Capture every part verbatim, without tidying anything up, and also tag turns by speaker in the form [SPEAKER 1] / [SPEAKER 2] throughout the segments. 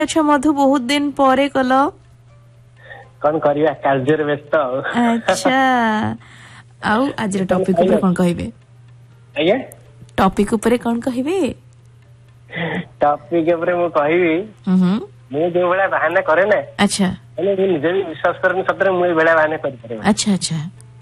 [SPEAKER 1] अच्छा मधु बहुत दिन परे कल
[SPEAKER 2] कौन करिया कार्य व्यस्त
[SPEAKER 1] अच्छा आउ आज टॉपिक ऊपर कौन कहिबे
[SPEAKER 2] आज्ञा
[SPEAKER 1] टॉपिक ऊपर कौन कहिबे
[SPEAKER 2] टॉपिक ऊपर मु कहिबी मु जो बेला बहाना करे ना
[SPEAKER 1] अच्छा
[SPEAKER 2] माने मु निजे भी विश्वास करनी सतरे मु बेला बहाना कर पारे
[SPEAKER 1] अच्छा अच्छा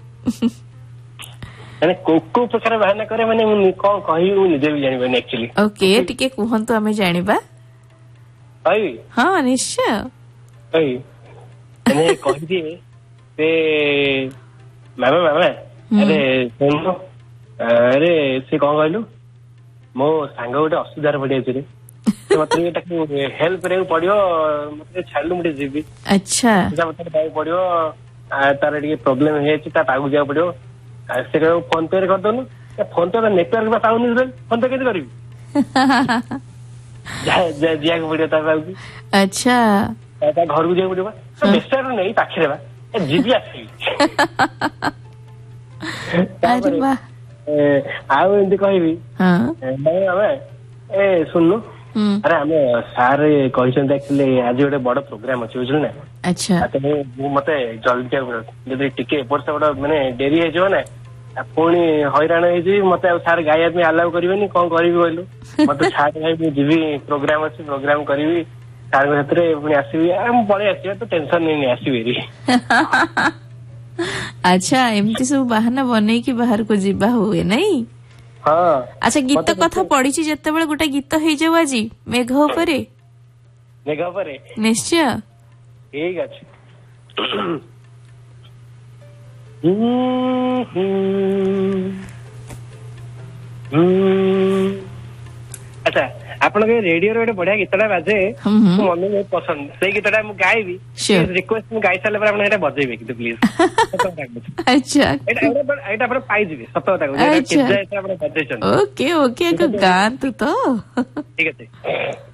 [SPEAKER 2] माने को को प्रकार बहाना करे माने मु कोन कहि मु निजे भी जानि बने एक्चुअली
[SPEAKER 1] ओके टिके कुहंतु हमें जानिबा
[SPEAKER 2] अई
[SPEAKER 1] हां निश्चय
[SPEAKER 2] अई मैंने कहि दिए से मामा मामा अरे सुन अरे से कौन कहलु मो सांग गोटे असुविधार पड़ी अछि रे मते एटा हेल्प करे पड़ियो मते छाडलु मते जीबी
[SPEAKER 1] अच्छा
[SPEAKER 2] मते बाय पड़ियो तार डी प्रॉब्लम हे छि ता पागु जा पड़ियो से कहो फोन पे कर दोनु फोन पे नेटवर्क में पाउनी रे फोन पे केते करबी जा जा जिया को पड़ियो ता पागु
[SPEAKER 1] अच्छा
[SPEAKER 2] ता घर को जा पड़ियो बेस्टर नहीं पाखरे बा ए जीबी आसी
[SPEAKER 1] अरे वाह
[SPEAKER 2] आउ एमती कहबी नहीं हमें ए सुननु अरे आम सार कहते एक्चुअली आज गोटे बड़ प्रोग्राम अच्छे बुझल ना
[SPEAKER 1] अच्छा
[SPEAKER 2] मते जल्दी जब टिके एपट सेपट माने डेरी हो ना पुणी हईराण हो मते सार गाइया में आलाउ करेनि कौन करी कहलु मत छाड़ भाई जीवी प्रोग्राम अच्छे प्रोग्राम करी सार क्षेत्र पुणी आसबि पलि आस तो टेंशन नहीं आसबि
[SPEAKER 1] अच्छा एमती सब बहाना बनै कि बाहर को जीवा हुए नहीं
[SPEAKER 2] हाँ
[SPEAKER 1] अच्छा गीत कथा पड़ी जिते बड़े गोटे गीत हो जाऊ आज मेघ उपरे
[SPEAKER 2] मेघ उपरे
[SPEAKER 1] निश्चय
[SPEAKER 2] ठीक अच्छे अच्छा आपण के रेडियो रे बढ़िया गीतटा बाजे मम्मी बहुत पसंद से गीतटा मु गाइबी रिक्वेस्ट मु गाइ साले पर आपण एटा बजेबे कि प्लीज
[SPEAKER 1] अच्छा
[SPEAKER 2] एटा एटा एटा आपण पाइ जिवे सत कथा को एटा किजा एटा आपण बजेछन
[SPEAKER 1] ओके ओके को गान तू तो
[SPEAKER 2] ठीक है।